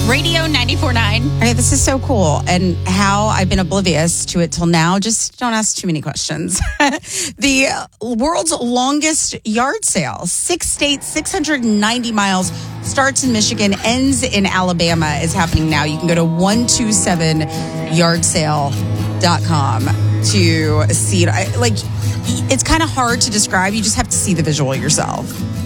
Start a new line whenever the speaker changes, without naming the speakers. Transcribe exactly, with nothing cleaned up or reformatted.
Radio ninety-four point nine.
Okay, this is so cool. And how I've been oblivious to it till now. Just don't ask too many questions. The world's longest yard sale, six states, six hundred ninety miles, starts in Michigan, ends in Alabama, is happening now. You can go to one two seven yard sale dot com to see it. I, like, it's kind of hard to describe. You just have to see the visual yourself.